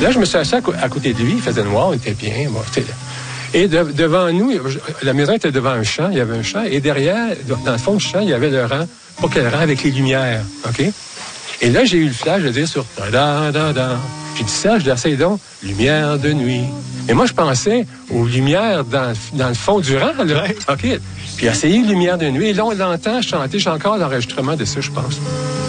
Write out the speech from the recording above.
Là, je me suis assis à côté de lui, il faisait noir, on était bien. Bon, et devant nous, la maison était devant un champ, il y avait un champ, et derrière, dans le fond du champ, il y avait le rang, pas quel rang, avec les lumières, OK? Et là, j'ai eu le flash de dire sur da-da-da-da. J'ai dit, Serge, essaye donc, lumière de nuit. Et moi, je pensais aux lumières dans le fond du rang, là. Ouais. OK? Puis essayé lumière de nuit, et là, on l'entend chanter, j'ai encore l'enregistrement de ça, je pense.